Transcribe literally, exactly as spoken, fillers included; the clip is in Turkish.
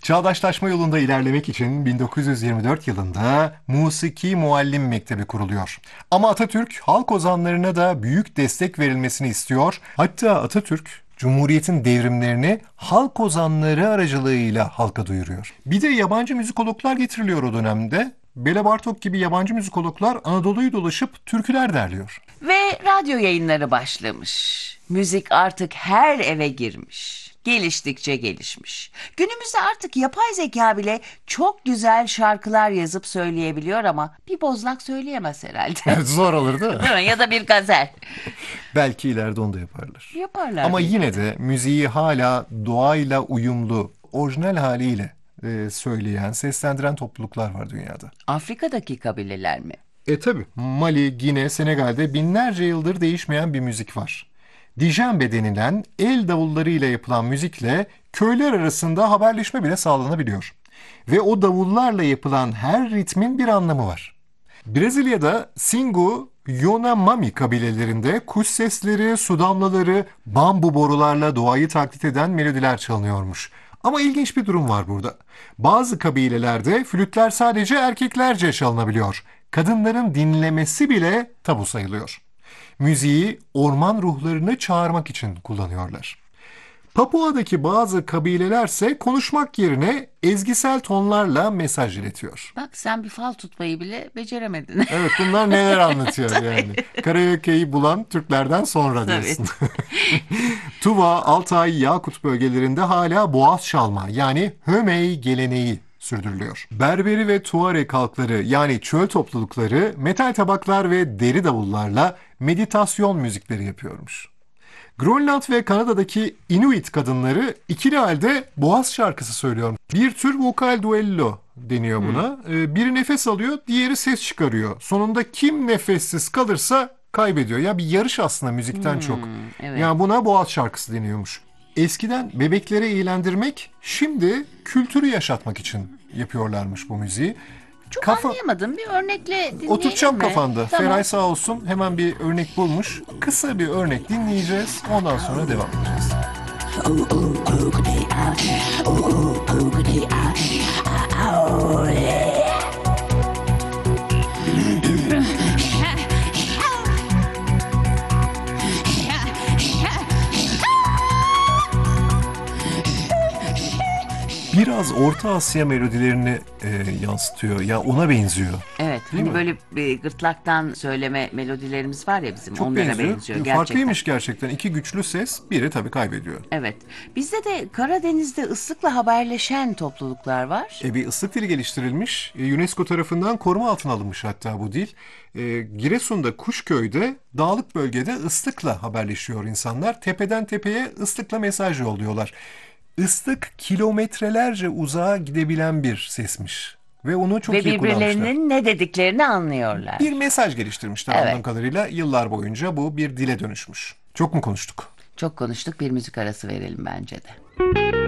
Çağdaşlaşma yolunda ilerlemek için bin dokuz yüz yirmi dört yılında Musiki Muallim Mektebi kuruluyor. Ama Atatürk halk ozanlarına da büyük destek verilmesini istiyor. Hatta Atatürk Cumhuriyet'in devrimlerini halk ozanları aracılığıyla halka duyuruyor. Bir de yabancı müzikologlar getiriliyor o dönemde. Bela Bartok gibi yabancı müzikologlar Anadolu'yu dolaşıp türküler derliyor. Ve radyo yayınları başlamış. Müzik artık her eve girmiş. Geliştikçe gelişmiş. Günümüzde artık yapay zeka bile çok güzel şarkılar yazıp söyleyebiliyor ama bir bozlak söyleyemez herhalde. Zor olur değil mi? Değil mi? Ya da bir gazel. Belki ileride onu da yaparlar. Yaparlar. Ama belki. yine de müziği hala doğayla uyumlu, orijinal haliyle e, söyleyen, seslendiren topluluklar var dünyada. Afrika'daki kabileler mi? E tabi Mali, Gine, Senegal'de binlerce yıldır değişmeyen bir müzik var. Djembe denilen el davullarıyla yapılan müzikle köyler arasında haberleşme bile sağlanabiliyor. Ve o davullarla yapılan her ritmin bir anlamı var. Brezilya'da Singu, Yanomami kabilelerinde kuş sesleri, su damlaları, bambu borularla doğayı taklit eden melodiler çalınıyormuş. Ama ilginç bir durum var burada. Bazı kabilelerde flütler sadece erkeklerce çalınabiliyor. Kadınların dinlemesi bile tabu sayılıyor. Müziği orman ruhlarını çağırmak için kullanıyorlar. Papua'daki bazı kabilelerse konuşmak yerine ezgisel tonlarla mesaj iletiyor. Bak sen bir fal tutmayı bile beceremedin. Evet, bunlar neler anlatıyor yani. Karaoke'yi bulan Türklerden sonra diyorsun. Tuva, Altay, Yakut bölgelerinde hala boğaz çalma yani hömey geleneği sürdürülüyor. Berberi ve Tuareg halkları yani çöl toplulukları metal tabaklar ve deri davullarla meditasyon müzikleri yapıyormuş. Grönland ve Kanada'daki Inuit kadınları ikili halde boğaz şarkısı söylüyor. Bir tür vokal duello deniyor buna. Hmm. Biri nefes alıyor, diğeri ses çıkarıyor. Sonunda kim nefessiz kalırsa kaybediyor. Ya bir yarış aslında müzikten Hmm, çok. evet. Yani buna boğaz şarkısı deniyormuş. Eskiden bebekleri eğlendirmek, şimdi kültürü yaşatmak için yapıyorlarmış bu müziği. Çok Kafa... anlayamadım. Bir örnekle dinleyelim Oturtacağım mi? kafanda. Tamam. Feray sağ olsun hemen bir örnek bulmuş. Kısa bir örnek dinleyeceğiz. Ondan sonra devam edeceğiz. Biraz Orta Asya melodilerini e, yansıtıyor. Ya ona benziyor. Evet. Değil Hani mi? böyle bir gırtlaktan söyleme melodilerimiz var ya bizim. Çok onlara benziyor. benziyor gerçekten. Farklıymış gerçekten. İki güçlü ses, biri tabii kaybediyor. Evet. Bizde de Karadeniz'de ıslıkla haberleşen topluluklar var. E, bir ıslık dili geliştirilmiş. E, UNESCO tarafından koruma altına alınmış hatta bu dil. E, Giresun'da Kuşköy'de dağlık bölgede ıslıkla haberleşiyor insanlar. Tepeden tepeye ıslıkla mesaj yolluyorlar. Islık kilometrelerce uzağa gidebilen bir sesmiş. Ve onu çok Ve iyi kullanmışlar. birbirlerinin ne dediklerini anlıyorlar. Bir mesaj geliştirmişler Evet. anladığım kadarıyla. Yıllar boyunca bu bir dile dönüşmüş. Çok mu konuştuk? Çok konuştuk, bir müzik arası verelim bence de.